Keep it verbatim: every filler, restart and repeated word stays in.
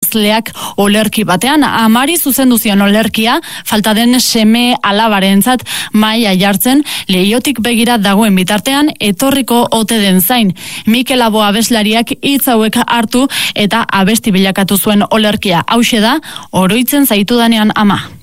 idazleak olerki batean, amari zuzendu zion olerkia, falta den seme alabarentzat maila jartzen, leiotik begira dagoen bitartean, etorriko ote den zain. Mikel Abo abeslariak hitz hauek hartu eta abesti bilakatu zuen olerkia. Hauxe da, oroitzen zaitu danean ama.